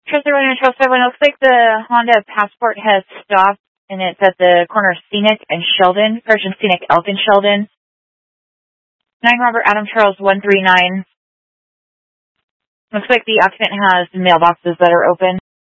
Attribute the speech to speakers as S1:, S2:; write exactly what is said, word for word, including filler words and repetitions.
S1: Trustee Runner, Trustee Seven, looks like the Honda Passport has stopped, and it's at the corner of Scenic and Sheldon, Persian Scenic Elk and Sheldon. nine Robert Adam Charles one three nine. Looks like the occupant has mailboxes that are open.